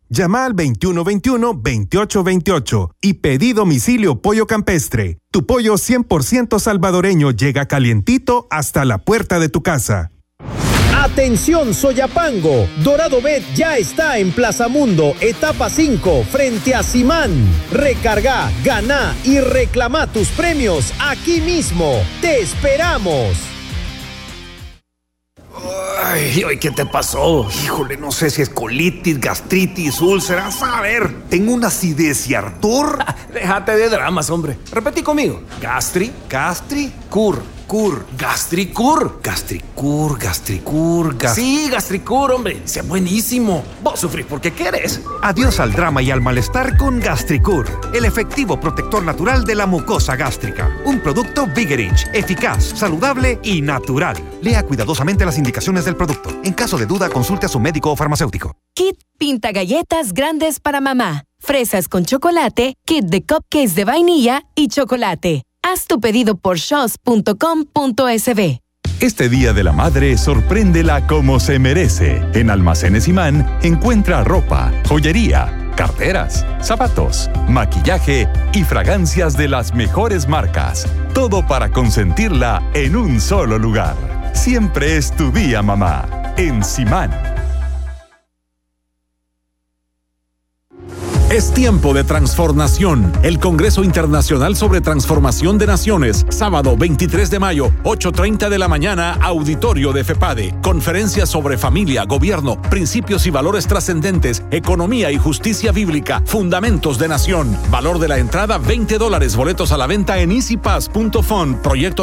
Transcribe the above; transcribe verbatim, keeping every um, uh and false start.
Llama al veintiuno veintiuno veintiocho veintiocho y pedí domicilio Pollo Campestre. Tu pollo cien por ciento salvadoreño llega calientito hasta la puerta de tu casa. Atención Soyapango, Dorado Bet ya está en Plaza Mundo, etapa cinco, frente a Simán. Recarga, gana y reclama tus premios aquí mismo. ¡Te esperamos! Ay, ay, ¿qué te pasó? Híjole, no sé si es colitis, gastritis, úlceras. A ver, tengo una acidez y ardor. Ah, déjate de dramas, hombre. Repetí conmigo. Gastri, Gastri, cur, cur, gastricur. gastricur, gastricur, gas... Sí, gastricur, hombre. Sea buenísimo. Vos sufrís porque querés. Adiós al drama y al malestar con Gastricur, el efectivo protector natural de la mucosa gástrica. Un producto Vigerich, eficaz, saludable y natural. Lea cuidadosamente las indicaciones del producto. En caso de duda, consulte a su médico o farmacéutico. Kit pinta galletas grandes para mamá. Fresas con chocolate, kit de cupcakes de vainilla y chocolate. Haz tu pedido por shos punto com punto es be. Este Día de la Madre, sorpréndela como se merece. En Almacenes Imán encuentra ropa, joyería, carteras, zapatos, maquillaje y fragancias de las mejores marcas. Todo para consentirla en un solo lugar. Siempre es tu día, mamá. En Simán. Es tiempo de transformación. El Congreso Internacional sobre Transformación de Naciones, sábado veintitrés de mayo, ocho treinta de la mañana, auditorio de FEPADE. Conferencia sobre familia, gobierno, principios y valores trascendentes, economía y justicia bíblica, fundamentos de nación. Valor de la entrada veinte dólares, boletos a la venta en easy pass punto fun. Proyecto